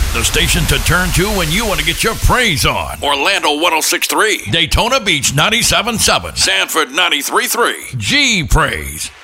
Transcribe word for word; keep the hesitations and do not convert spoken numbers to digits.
The station to turn to when you want to get your praise on. Orlando one oh six point three. Daytona Beach ninety-seven point seven. Sanford ninety-three point three. G Praise.